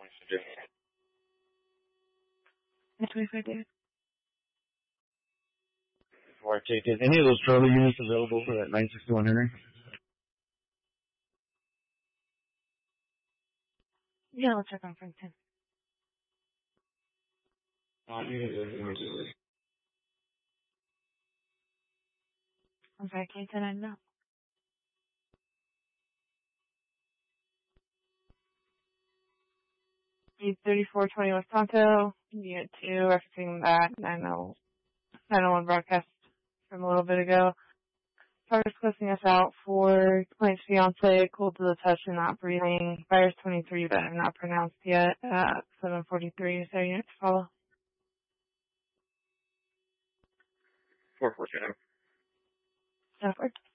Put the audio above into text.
Next week I do. Before I take it, any of those Charlie units available for that 961 Henry? Yeah, let's check on Frankton. I'm sorry, can you tell that now? Unit 3420 West Tonto, Unit 2, referencing that 901 broadcast from a little bit ago. Target's closing us out for complaints fiance, cold to the touch and not breathing. Virus 23, but not pronounced yet. 743 is our unit to follow. 442. That worked.